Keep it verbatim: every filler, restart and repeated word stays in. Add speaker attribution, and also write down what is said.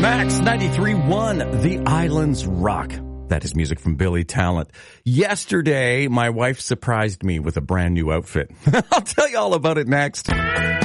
Speaker 1: Max ninety-three point one, The Islands Rock. That is music from Billy Talent. Yesterday, my wife surprised me with a brand new outfit. I'll tell you all about it next.